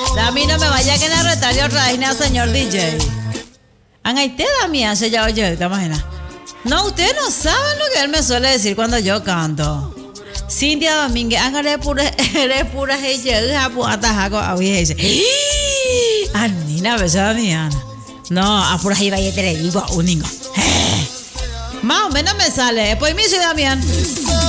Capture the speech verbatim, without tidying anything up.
A mí no me vaya que la retalle otra vez, ni señor D J. Angaite Damián se ya oye, ¿te imaginas? No, ustedes no saben lo que él me suele decir cuando yo canto. Cintia Domínguez, hágale pura, eres pura, hey, apuata, jaco, a dice. Anina, besa Damián. No, a pura, hey, vaya, te le digo a un niño. Más o menos me sale, pues mi soy Damián.